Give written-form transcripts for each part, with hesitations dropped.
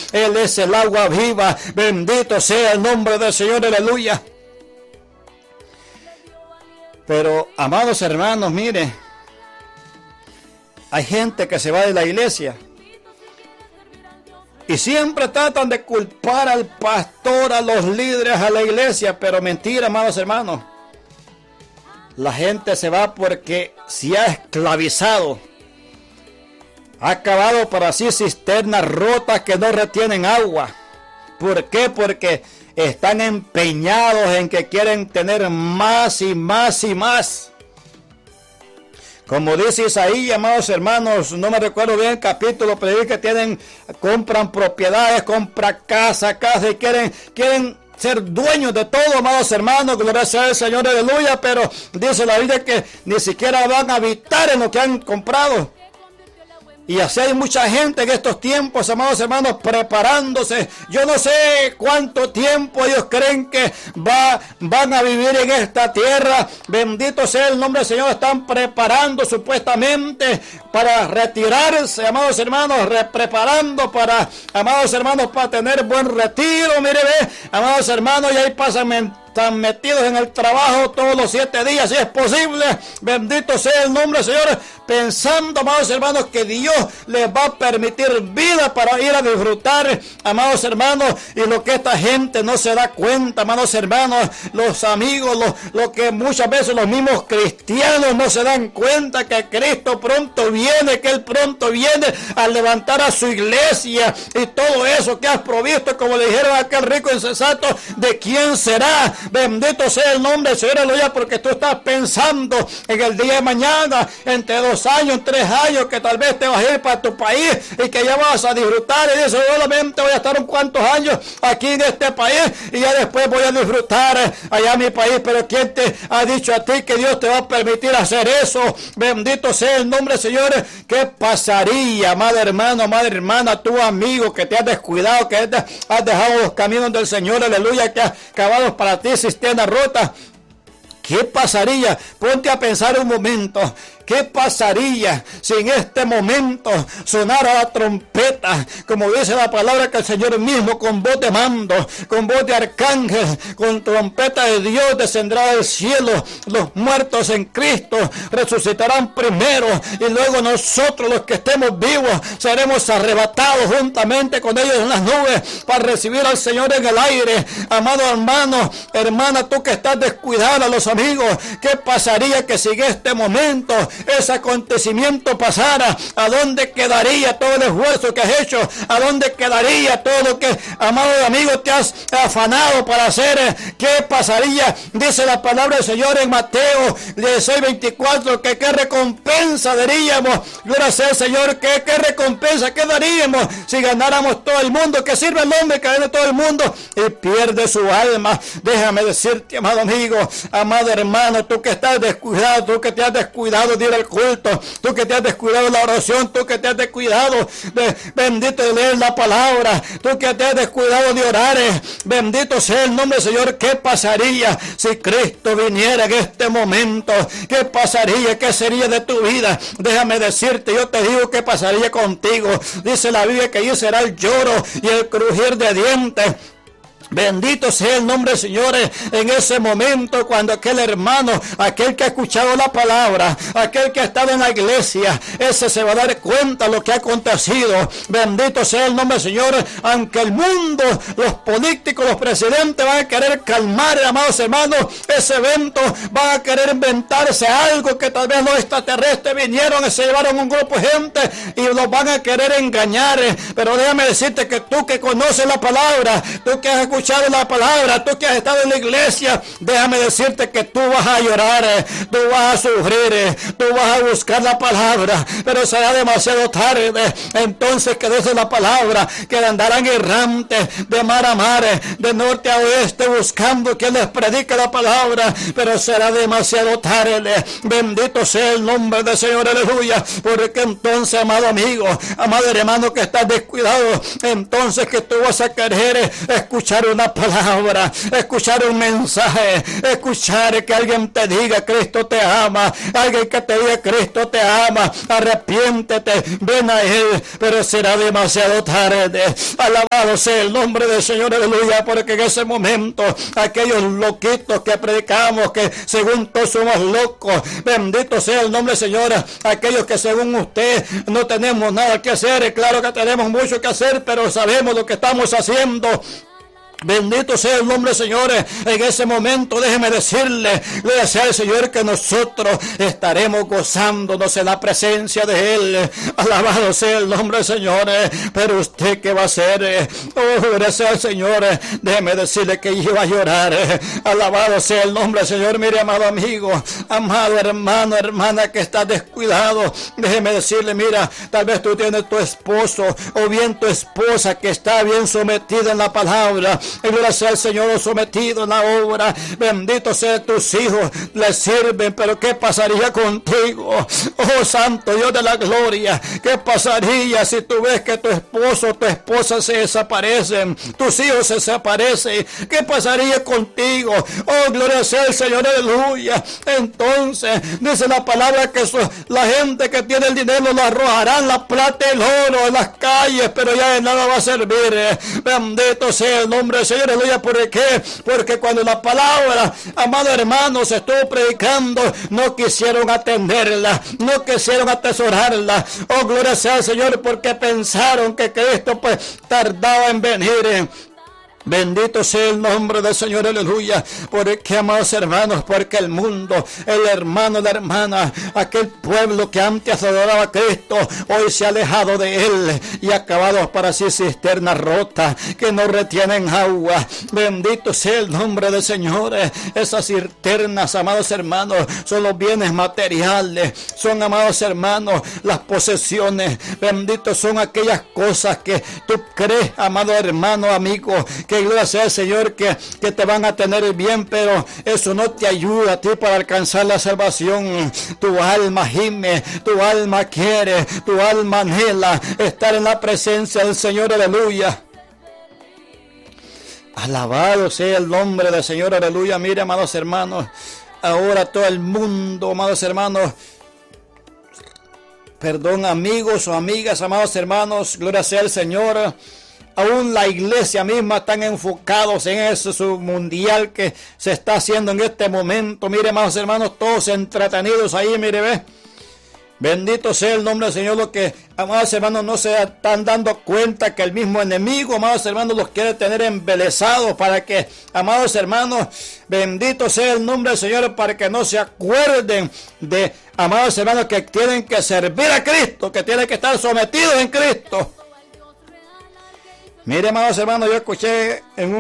Él es el agua viva. Bendito sea el nombre del Señor, aleluya. Pero, amados hermanos, mire, hay gente que se va de la iglesia y siempre tratan de culpar al pastor, a los líderes, a la iglesia, pero mentira, amados hermanos. La gente se va porque se ha esclavizado. Ha acabado para sí cisternas rotas que no retienen agua. ¿Por qué? Porque están empeñados en que quieren tener más y más y más. Como dice Isaías, amados hermanos, no me recuerdo bien el capítulo, pero dice que compran propiedades, compran casa y quieren ser dueños de todo, amados hermanos, gloria sea al Señor, aleluya, pero dice la Biblia que ni siquiera van a habitar en lo que han comprado. Y así hay mucha gente en estos tiempos, amados hermanos, preparándose. Yo no sé cuánto tiempo ellos creen que van a vivir en esta tierra. Bendito sea el nombre del Señor. Están preparando supuestamente para retirarse, amados hermanos, preparando para, amados hermanos, para tener buen retiro. Mire, amados hermanos, y ahí pasan están metidos en el trabajo todos los 7 días, si es posible. Bendito sea el nombre del Señor, pensando, amados hermanos, que Dios les va a permitir vida para ir a disfrutar, amados hermanos, y lo que esta gente no se da cuenta, amados hermanos, los amigos, lo que muchas veces los mismos cristianos no se dan cuenta, que Cristo pronto viene, que Él pronto viene a levantar a su iglesia, y todo eso que has provisto, como le dijeron a aquel rico insensato, ¿de quién será? Bendito sea el nombre del Señor, aleluya, porque tú estás pensando en el día de mañana, entre 2 años, 3 años, que tal vez te vas a ir para tu país y que ya vas a disfrutar, y dices, solamente voy a estar unos cuantos años aquí en este país y ya después voy a disfrutar allá en mi país. Pero ¿quién te ha dicho a ti que Dios te va a permitir hacer eso? Bendito sea el nombre del Señor. ¿Qué pasaría, amado hermano, amada hermana, tu amigo, que te has descuidado, que has dejado los caminos del Señor, aleluya, que has cavado para ti cisterna rota? ¿Qué pasaría? Ponte a pensar un momento. ¿Qué pasaría si en este momento sonara la trompeta? Como dice la palabra, que el Señor mismo con voz de mando, con voz de arcángel, con trompeta de Dios descenderá del cielo. Los muertos en Cristo resucitarán primero, y luego nosotros, los que estemos vivos, seremos arrebatados juntamente con ellos en las nubes para recibir al Señor en el aire. Amado hermano, hermana, tú que estás descuidada, los amigos, ¿qué pasaría que si en este momento ese acontecimiento pasara? ¿A dónde quedaría todo el esfuerzo que has hecho? ¿A dónde quedaría todo lo que, amado amigo, te has afanado para hacer? ¿Qué pasaría? Dice la palabra del Señor en Mateo 16:24, que qué recompensa daríamos. Gloria sea el Señor, que qué recompensa, qué daríamos si ganáramos todo el mundo. ¿Qué sirve el hombre que gane todo el mundo y pierde su alma? Déjame decirte, amado amigo, amado hermano, tú que estás descuidado, tú que te has descuidado de ir al culto, tú que te has descuidado de la oración, tú que te has descuidado de, bendito, de leer la palabra, tú que te has descuidado de orar, bendito sea el nombre del Señor. ¿Qué pasaría si Cristo viniera en este momento? ¿Qué pasaría? ¿Qué sería de tu vida? Déjame decirte, yo te digo qué pasaría contigo. Dice la Biblia que allí será el lloro y el crujir de dientes. Bendito sea el nombre del Señor. En ese momento, cuando aquel hermano, aquel que ha escuchado la palabra, aquel que ha estado en la iglesia, ese se va a dar cuenta de lo que ha acontecido. Bendito sea el nombre del Señor. Aunque el mundo, los políticos, los presidentes van a querer calmar, amados hermanos, ese evento, van a querer inventarse algo que tal vez los extraterrestres vinieron y se llevaron un grupo de gente y los van a querer engañar. Pero déjame decirte que tú que conoces la palabra, tú que has escuchado la palabra, tú que has estado en la iglesia, déjame decirte que tú vas a llorar, tú vas a sufrir, tú vas a buscar la palabra, pero será demasiado tarde. Entonces, que dice la palabra, que andarán errantes de mar a mar, de norte a oeste, buscando quien les predique la palabra, pero será demasiado tarde. Bendito sea el nombre del Señor, aleluya. Porque entonces, amado amigo, amado hermano que estás descuidado, entonces que tú vas a querer escuchar una palabra, escuchar un mensaje, escuchar que alguien te diga Cristo te ama, alguien que te diga Cristo te ama, arrepiéntete, ven a Él, pero será demasiado tarde. Alabado sea el nombre del Señor, aleluya, porque en ese momento aquellos loquitos que predicamos que según todos somos locos, bendito sea el nombre del Señor, aquellos que según usted no tenemos nada que hacer, claro que tenemos mucho que hacer, pero sabemos lo que estamos haciendo. Bendito sea el nombre, señores. En ese momento déjeme decirle, le sea el Señor que nosotros estaremos gozándonos en la presencia de Él. Alabado sea el nombre, señores. Pero usted, ¿qué va a hacer? Oh, gracias al Señor. Déjeme decirle que iba a llorar. Alabado sea el nombre, Señor. Mire, amado amigo, amado hermano, hermana que está descuidado. Déjeme decirle, mira, tal vez tú tienes tu esposo o bien tu esposa que está bien sometida en la palabra. Y gracias al Señor sometido en la obra. Bendito sea tus hijos, les sirven, pero ¿qué pasaría contigo? Oh santo Dios de la gloria, ¿qué pasaría si tú ves que tu esposo o tu esposa se desaparecen, tus hijos se desaparecen? ¿Qué pasaría contigo? Oh, gloria sea el Señor, aleluya. Entonces dice la palabra que la gente que tiene el dinero lo arrojarán la plata y el oro en las calles, pero ya de nada va a servir. Bendito sea el nombre del Señor, aleluya. ¿Por qué? Porque cuando la palabra, amado hermano, se estuvo predicando, no quisieron atenderla, no quisieron atesorarla. Oh, gloria sea al Señor, porque pensaron que Cristo pues tardaba en venir. Bendito sea el nombre del Señor, aleluya. Porque, amados hermanos, porque el mundo, el hermano, la hermana, aquel pueblo que antes adoraba a Cristo, hoy se ha alejado de Él y ha acabado para sí cisternas rotas que no retienen agua. Bendito sea el nombre del Señor. Esas cisternas, amados hermanos, son los bienes materiales, son, amados hermanos, las posesiones. Benditos son aquellas cosas que tú crees, amado hermano, amigo, que gloria sea el Señor que te van a tener bien, pero eso no te ayuda a ti para alcanzar la salvación. Tu alma gime, tu alma quiere, tu alma anhela estar en la presencia del Señor, aleluya. Alabado sea el nombre del Señor, aleluya. Mire, amados hermanos, ahora todo el mundo, amados hermanos, perdón, amigos o amigas, amados hermanos, gloria sea el Señor. Aún la iglesia misma están enfocados en ese mundial que se está haciendo en este momento. Mire, amados hermanos, todos entretenidos ahí, mire, ve. Bendito sea el nombre del Señor. Lo que, amados hermanos, no se están dando cuenta que el mismo enemigo, amados hermanos, los quiere tener embelesados para que, amados hermanos, bendito sea el nombre del Señor, para que no se acuerden de, amados hermanos, que tienen que servir a Cristo, que tienen que estar sometidos en Cristo. Mire, amados hermanos, yo escuché en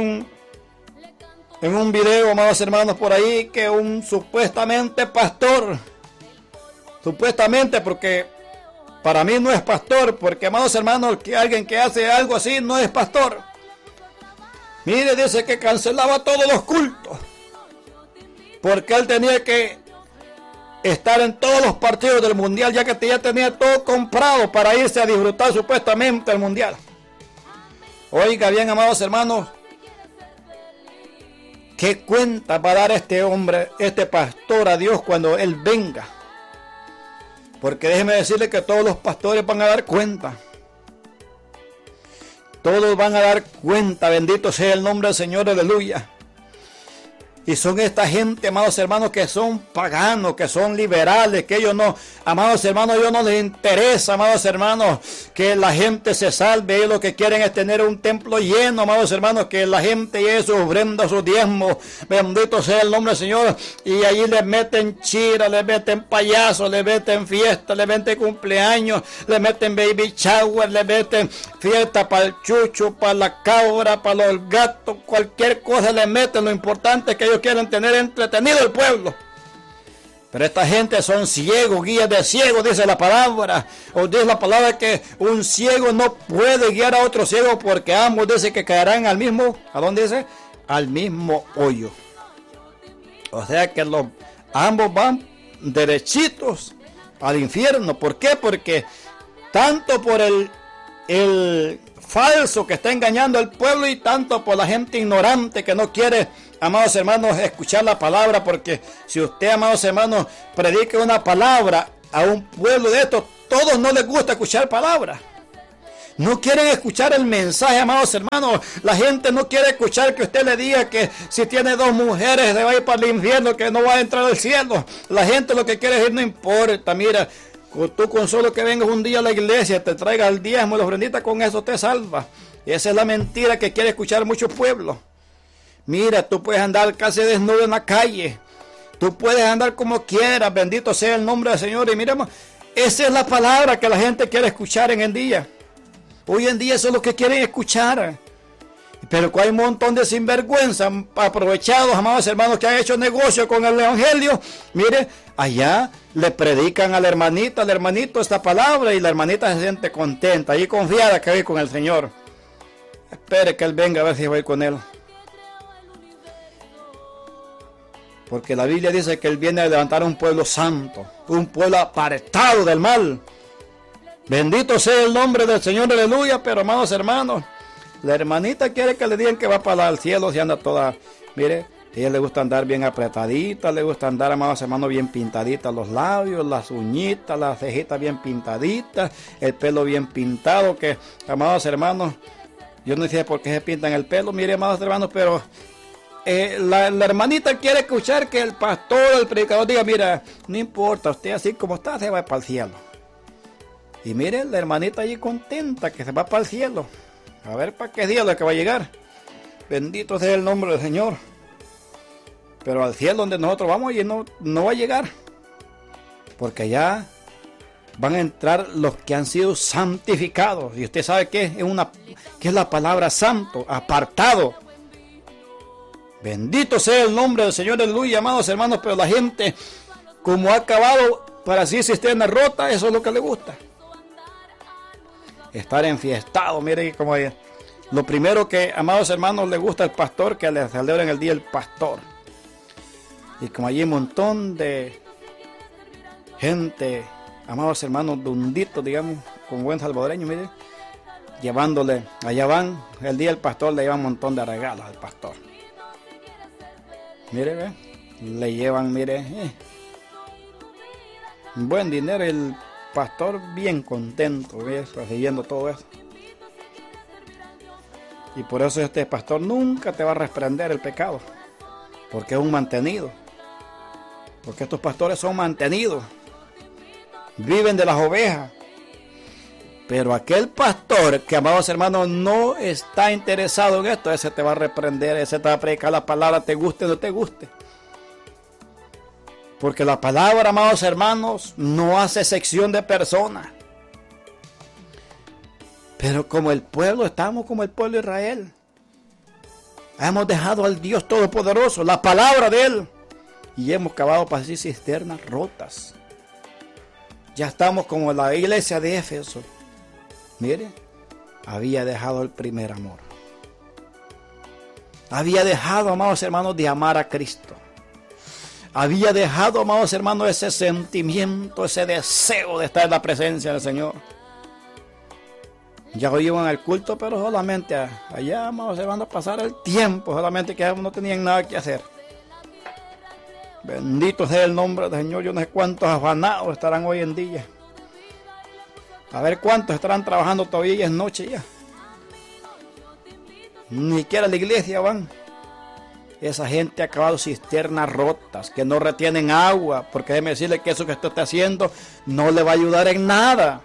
un video, amados hermanos, por ahí, que un supuestamente pastor, supuestamente, porque para mí no es pastor, porque, amados hermanos, que alguien que hace algo así no es pastor. Mire, dice que cancelaba todos los cultos, porque él tenía que estar en todos los partidos del mundial, ya que ya tenía todo comprado para irse a disfrutar supuestamente el mundial. Oiga bien, amados hermanos, ¿qué cuenta va a dar este hombre, este pastor, a Dios cuando Él venga? Porque déjeme decirle que todos los pastores van a dar cuenta. Todos van a dar cuenta, bendito sea el nombre del Señor, aleluya. Y son esta gente, amados hermanos, que son paganos, que son liberales, que ellos no, amados hermanos, a ellos no les interesa, amados hermanos, que la gente se salve. Ellos lo que quieren es tener un templo lleno, amados hermanos, que la gente lleve sus ofrendas, sus diezmos, bendito sea el nombre del Señor. Y allí les meten chira, les meten payasos, les meten fiesta, les meten cumpleaños, les meten baby shower, les meten fiesta para el chucho, para la cabra, para los gatos, cualquier cosa les meten. Lo importante es que ellos quieren tener entretenido el pueblo. Pero esta gente son ciegos, guías de ciegos, dice la palabra. O dice la palabra que un ciego no puede guiar a otro ciego, porque ambos dice que caerán al mismo, ¿a dónde dice? Al mismo hoyo. O sea que ambos van derechitos al infierno. ¿Por qué? Porque tanto por el falso que está engañando al pueblo, y tanto por la gente ignorante que no quiere, amados hermanos, escuchar la palabra. Porque si usted, amados hermanos, predica una palabra a un pueblo de estos, todos no les gusta escuchar palabras. No quieren escuchar el mensaje, amados hermanos. La gente no quiere escuchar que usted le diga que si tiene 2 mujeres se va a ir para el infierno, que no va a entrar al cielo. La gente lo que quiere decir, no importa, mira, tú con solo que vengas un día a la iglesia, te traigas el diezmo y la ofrendita, con eso te salva. Esa es la mentira que quiere escuchar muchos pueblos. Mira, tú puedes andar casi desnudo en la calle. Tú puedes andar como quieras, bendito sea el nombre del Señor. Y miremos, esa es la palabra que la gente quiere escuchar en el día. Hoy en día eso es lo que quieren escuchar. Pero hay un montón de sinvergüenza aprovechados, amados hermanos, que han hecho negocio con el evangelio. Mire, allá le predican a la hermanita, al hermanito esta palabra, y la hermanita se siente contenta y confiada que va a ir con el Señor. Espere que Él venga a ver si va a ir con Él. Porque la Biblia dice que Él viene a levantar un pueblo santo, un pueblo apartado del mal. Bendito sea el nombre del Señor, aleluya. Pero amados hermanos, la hermanita quiere que le digan que va para el cielo, si anda toda, mire, a ella le gusta andar bien apretadita, le gusta andar, amados hermanos, bien pintaditas los labios, las uñitas, las cejitas bien pintaditas, el pelo bien pintado, que, amados hermanos, yo no sé por qué se pintan el pelo, mire, amados hermanos, pero la hermanita quiere escuchar que el pastor, el predicador diga, mira, no importa, usted así como está, se va para el cielo. Y mire, la hermanita allí contenta que se va para el cielo. A ver para qué día es que va a llegar. Bendito sea el nombre del Señor. Pero al cielo donde nosotros vamos, y no va a llegar. Porque allá van a entrar los que han sido santificados. Y usted sabe qué es la palabra santo, apartado. Bendito sea el nombre del Señor, aleluya, amados hermanos. Pero la gente, como ha acabado para sí cisterna rota, eso es lo que le gusta. Estar enfiestado, mire como es. Lo primero que, amados hermanos, le gusta al pastor, que le celebren el día del pastor. Y como allí un montón de gente, amados hermanos, dunditos, digamos, con buen salvadoreño, mire, llevándole, allá van, el día del pastor le llevan un montón de regalos al pastor. Mire, ve, le llevan, mire, buen dinero, el pastor bien contento, ¿ves? Recibiendo todo eso. Y por eso este pastor nunca te va a reprender el pecado, porque es un mantenido. Porque estos pastores son mantenidos, viven de las ovejas. Pero aquel pastor que, amados hermanos, no está interesado en esto, ese te va a reprender, ese te va a predicar la palabra, te guste o no te guste. Porque la palabra, amados hermanos, no hace sección de personas. Pero como el pueblo, estamos como el pueblo de Israel. Hemos dejado al Dios Todopoderoso, la palabra de Él, y hemos cavado para sí cisternas rotas. Ya estamos como la iglesia de Éfeso. Mire, había dejado el primer amor. Había dejado, amados hermanos, de amar a Cristo. Había dejado, amados hermanos, ese sentimiento, ese deseo de estar en la presencia del Señor. Ya iban al culto, pero solamente allá, amados hermanos, pasar el tiempo, solamente que no tenían nada que hacer. Bendito sea el nombre del Señor. Yo no sé cuántos afanados estarán hoy en día. A ver cuántos estarán trabajando todavía y es noche ya. Ni siquiera a la iglesia van. Esa gente ha acabado cisternas rotas, que no retienen agua, porque déjeme decirle que eso que usted está haciendo no le va a ayudar en nada.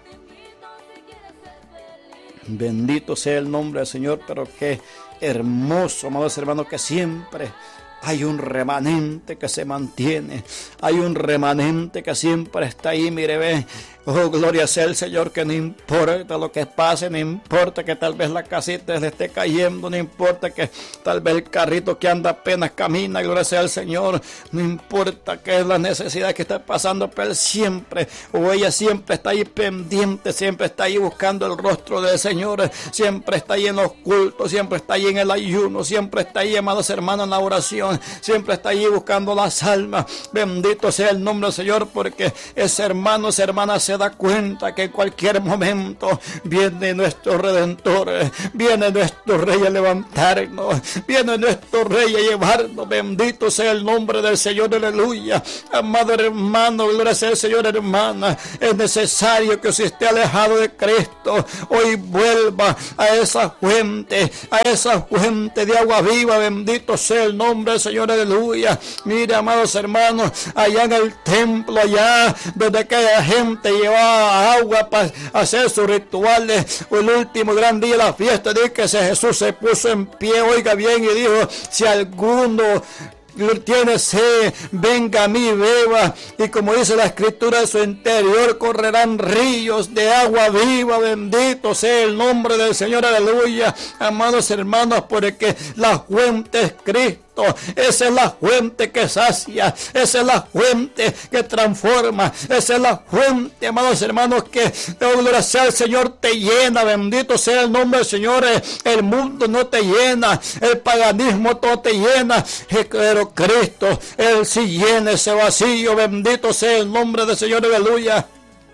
Bendito sea el nombre del Señor, pero qué hermoso, amados hermanos, que siempre hay un remanente que se mantiene. Hay un remanente que siempre está ahí, mire, ve. Oh, gloria sea el Señor, que no importa lo que pase, no importa que tal vez la casita le esté cayendo, no importa que tal vez el carrito que anda apenas camina, gloria sea el Señor, no importa que es la necesidad que está pasando, pero él siempre, o ella siempre está ahí pendiente, siempre está ahí buscando el rostro del Señor, siempre está ahí en los cultos, siempre está ahí en el ayuno, siempre está ahí, amados hermanos, en la oración, corazón. Siempre está allí buscando las almas. Bendito sea el nombre del Señor, porque ese hermano, esa hermana se da cuenta que en cualquier momento viene nuestro Redentor, viene nuestro Rey a levantarnos, viene nuestro Rey a llevarnos. Bendito sea el nombre del Señor, aleluya. Amado hermano, gloria sea el Señor, hermana. Es necesario que si esté alejado de Cristo, hoy vuelva a esa fuente de agua viva. Bendito sea el nombre del Señor, aleluya. Mire, amados hermanos, allá en el templo, allá donde aquella gente llevaba agua para hacer sus rituales, el último gran día de la fiesta, dice que Jesús se puso en pie, oiga bien, y dijo: si alguno tiene sed, venga a mí, beba. Y como dice la escritura, de su interior correrán ríos de agua viva. Bendito sea el nombre del Señor, aleluya. Amados hermanos, porque la fuente es Cristo. Esa es la fuente que sacia, esa es la fuente que transforma, esa es la fuente, amados hermanos, que gloria sea el Señor, te llena. Bendito sea el nombre del Señor. El mundo no te llena, el paganismo todo te llena, pero Cristo, Él sí llena ese vacío. Bendito sea el nombre del Señor, aleluya.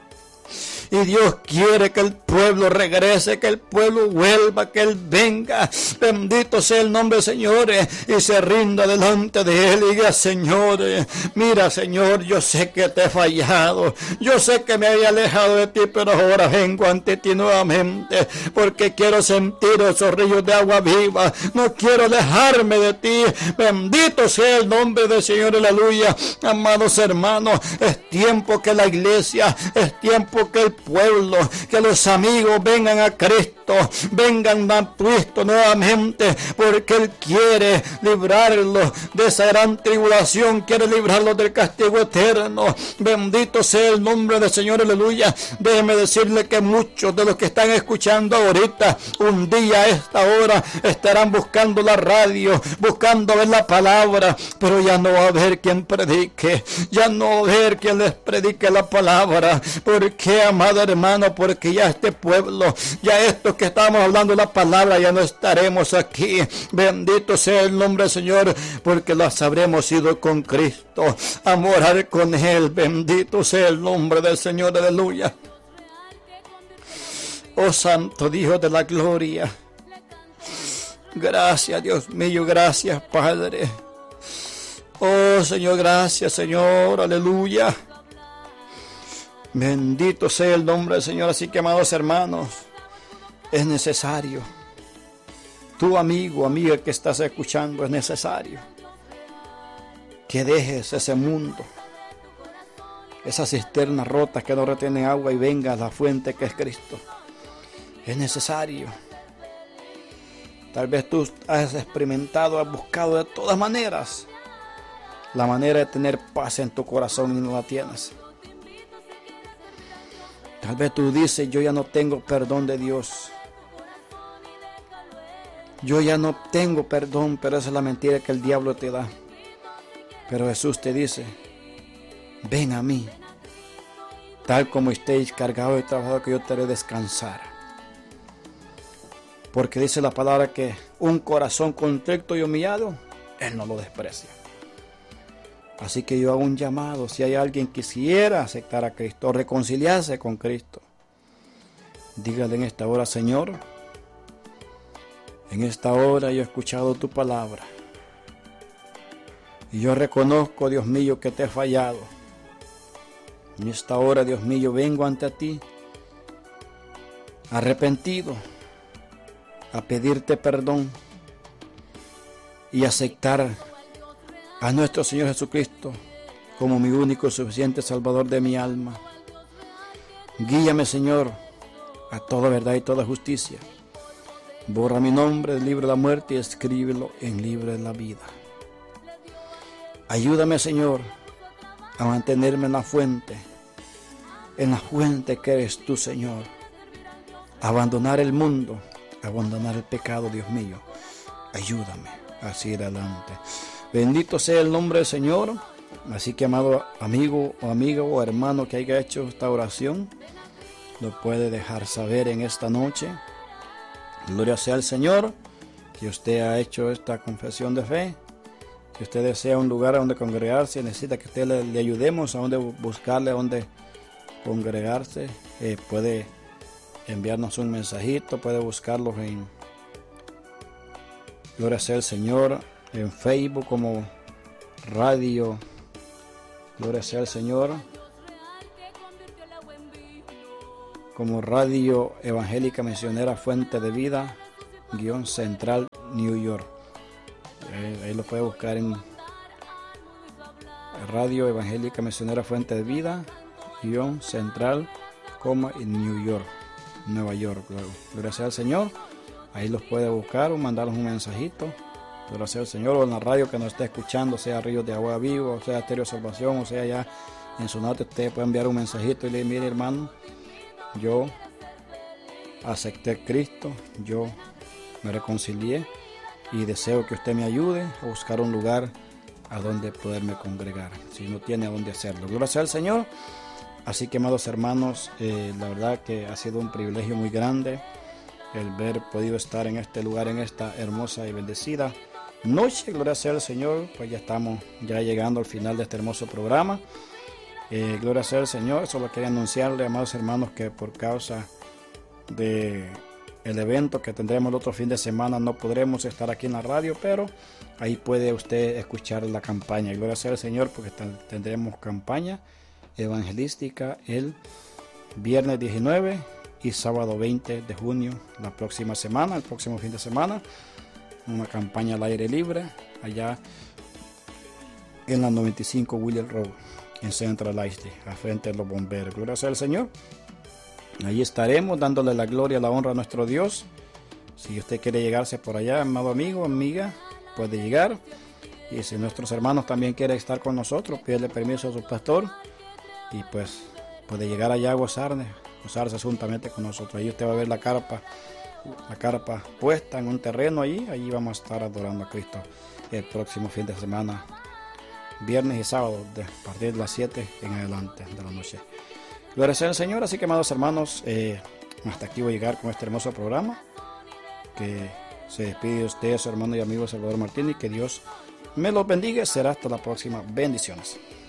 Y Dios quiere que el pueblo regrese, que el pueblo vuelva, que Él venga. Bendito sea el nombre del Señor, y se rinda delante de Él y diga: Señor, mira, Señor, yo sé que te he fallado, yo sé que me había alejado de ti, pero ahora vengo ante ti nuevamente, porque quiero sentir esos ríos de agua viva, no quiero alejarme de ti. Bendito sea el nombre del Señor, aleluya. Amados hermanos, es tiempo que la iglesia, es tiempo que el pueblo, que los amigos vengan a Cristo, vengan a Cristo nuevamente, porque Él quiere librarlos de esa gran tribulación, quiere librarlos del castigo eterno. Bendito sea el nombre del Señor, aleluya. Déjeme decirle que muchos de los que están escuchando ahorita, un día a esta hora estarán buscando la radio, buscando ver la palabra, pero ya no va a haber quien predique, ya no va a haber quien les predique la palabra. Porque, amado hermano, porque ya este pueblo, ya estos que estamos hablando la palabra, ya no estaremos aquí. Bendito sea el nombre del Señor, porque las habremos ido con Cristo a morar con Él. Bendito sea el nombre del Señor, aleluya. Oh Santo Dios de la gloria, gracias Dios mío, gracias Padre. Oh Señor, gracias Señor, aleluya. Bendito sea el nombre del Señor. Así que, amados hermanos, es necesario, tu amigo, amiga que estás escuchando, es necesario que dejes ese mundo, esas cisternas rotas que no retienen agua, y venga a la fuente que es Cristo. Es necesario. Tal vez tú has experimentado, has buscado de todas maneras la manera de tener paz en tu corazón y no la tienes. Tal vez tú dices: yo ya no tengo perdón de Dios, yo ya no tengo perdón, pero esa es la mentira que el diablo te da. Pero Jesús te dice: ven a mí, tal como estéis cargados y trabajados, que yo te haré descansar. Porque dice la palabra que un corazón contrito y humillado, Él no lo desprecia. Así que yo hago un llamado: si hay alguien que quisiera aceptar a Cristo, reconciliarse con Cristo, dígale en esta hora: Señor, en esta hora yo he escuchado tu palabra, y yo reconozco, Dios mío, que te he fallado. En esta hora, Dios mío, vengo ante ti, arrepentido, a pedirte perdón y aceptar a nuestro Señor Jesucristo como mi único y suficiente Salvador de mi alma. Guíame, Señor, a toda verdad y toda justicia. Borra mi nombre del libro de la muerte y escríbelo en el libro de la vida. Ayúdame, Señor, a mantenerme en la fuente que eres tú, Señor. Abandonar el mundo, abandonar el pecado, Dios mío. Ayúdame a seguir adelante. Bendito sea el nombre del Señor. Así que, amado amigo o amiga o hermano que haya hecho esta oración, lo puede dejar saber en esta noche. Gloria sea al Señor, que usted ha hecho esta confesión de fe Si usted desea un lugar a donde congregarse, necesita que usted le ayudemos a donde buscarle, a donde congregarse, puede enviarnos un mensajito, puede buscarlos en Gloria sea el Señor, en Facebook como Radio Gloria sea el Señor, como Radio Evangélica Misionera Fuente de Vida, Central, New York. Ahí lo puede buscar en Radio Evangélica Misionera Fuente de Vida, Central, en New York, Nueva York. Gloria sea al Señor. Ahí los puede buscar o mandarnos un mensajito. Gloria sea al Señor, o en la radio que nos esté escuchando, sea Ríos de Agua Viva, o sea Estéreo Salvación, o sea ya en su nota, usted puede enviar un mensajito y le dice: mire, hermano, yo acepté a Cristo, yo me reconcilié y deseo que usted me ayude a buscar un lugar a donde poderme congregar, si no tiene a dónde hacerlo. Gloria sea al Señor. Así que, amados hermanos, la verdad que ha sido un privilegio muy grande el haber podido estar en este lugar, en esta hermosa y bendecida noche. Gloria sea al Señor. Pues ya estamos llegando al final de este hermoso programa. Gloria sea al Señor. Solo quería anunciarle, amados hermanos, que por causa de el evento que tendremos el otro fin de semana no podremos estar aquí en la radio, pero ahí puede usted escuchar la campaña. Gloria sea al Señor, porque tendremos campaña evangelística el viernes 19 y sábado 20 de junio, la próxima semana, el próximo fin de semana, una campaña al aire libre allá en la 95 William Road en Central Islay, a frente de los bomberos. Gloria sea al Señor. Ahí estaremos dándole la gloria, la honra a nuestro Dios. Si usted quiere llegarse por allá, amado amigo, amiga, puede llegar. Y si nuestros hermanos también quieren estar con nosotros, pídele permiso a su pastor y pues puede llegar allá a gozarse juntamente con nosotros. Ahí usted va a ver la carpa puesta en un terreno allí vamos a estar adorando a Cristo el próximo fin de semana, viernes y sábado, a partir de las 7 en adelante de la noche. Gloria sea al Señor. Así que, amados hermanos, hasta aquí voy a llegar con este hermoso programa. Que se despide de usted, su hermano y amigo Salvador Martínez. Que Dios me los bendiga. Será hasta la próxima. Bendiciones.